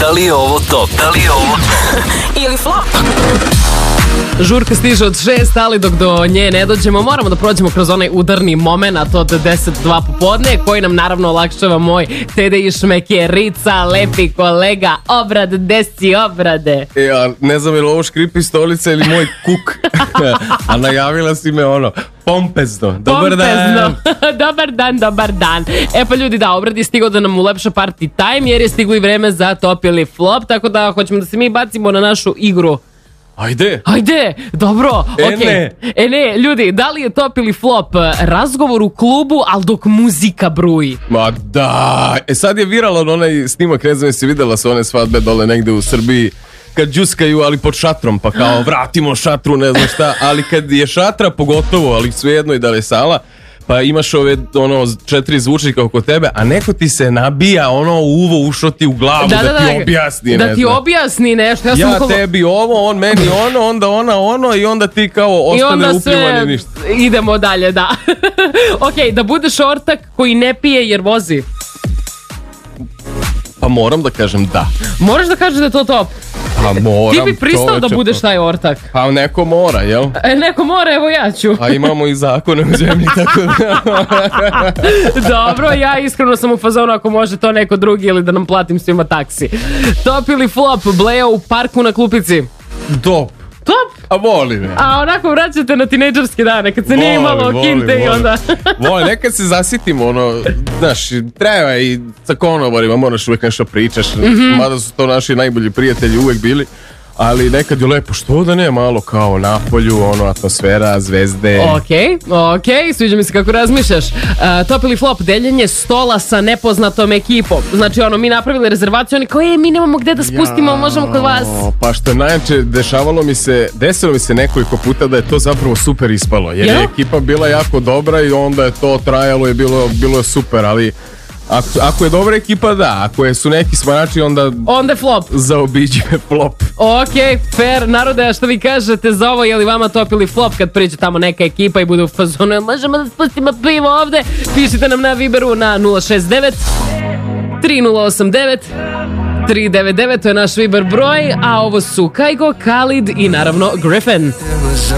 Da li je ovo top? Da li je ovo Ili flop? Žurka stiže od 6, ali dok do nje ne dođemo, moramo da prođemo kroz onaj udarni moment od 10:02 popodne, koji nam naravno olakšava moj Tede i šmekerica, lepi kolega Obrad. Desi Obrade. A ne znam je li ovo škripi stolica ili moj kuk. A najavila si me ono pompezno. Dobar dan. Dobar dan, dobar dan. E pa ljudi, da, Obrad je stigao da nam ulepša party time, jer je stiglo i vreme za top ili flop, tako da hoćemo da se mi bacimo na našu igru. Ajde, dobro, okej. Ne, ljudi, da li je top ili flop razgovor u klubu, ali dok muzika bruji? Ma da, sad je viralan onaj snimak, ne znam jesi videla sa one svadbe dole negde u Srbiji, kad džuskaju, ali pod šatrom, pa kao vratimo šatru, ne znam šta, ali kad je šatra pogotovo, ali svejedno i da li je sala, pa imaš ove 4 zvučnika oko tebe, a neko ti se nabija u uvo, ušao ti u glavu da ti objasni. Da ti objasni nešto. Ja tebi ovo, on meni onda ona i onda ti kao ostane uplivani ništa. Idemo dalje, da. Okej, da budeš ortak koji ne pije jer vozi. Pa moram da kažem da. Moraš da kažeš da je to top. Pa moram. Ti bi pristao da budeš taj ortak. Pa neko mora, jel? Neko mora, evo ja ću. A imamo i zakone u zemlji, tako da... Dobro, ja iskreno sam u fazonu ako može to neko drugi ili da nam platim svima taksi. Top ili flop, bleja u parku na klupici? Top. A voli me. A onako vraćate na tinejdžerske dane, kad se nije imalo kinte i onda... Voli, nekad se zasitimo, znaš, treba i sa konobarima, moraš uvijek nešto pričaš, mada su to naši najbolji prijatelji uvijek bili, ali nekad je lepo, što da ne, malo kao napolju, atmosfera, zvezde. Okej, sviđa mi se kako razmišljaš. Top ili flop, deljenje stola sa nepoznatom ekipom. Znači, mi napravili rezervaciju, oni kao, mi nemamo gde da spustimo, možemo kod vas. Pa što je najjače, desilo mi se nekoliko puta da je to zapravo super ispalo, jer je ekipa bila jako dobra i onda je to trajalo i bilo je super, ali ako je dobra ekipa, da. Ako su neki smarači, onda je flop. Zaobiđi me flop. Okej, fair. Narode, što vi kažete za ovo? Je li vama top ili flop kad priđe tamo neka ekipa i bude u fazonu, možemo da spustimo pivo ovde? Pišite nam na Viberu na 069 3089 399, to je naš Viber broj, a ovo su Kaigo, Khalid i naravno Griffin.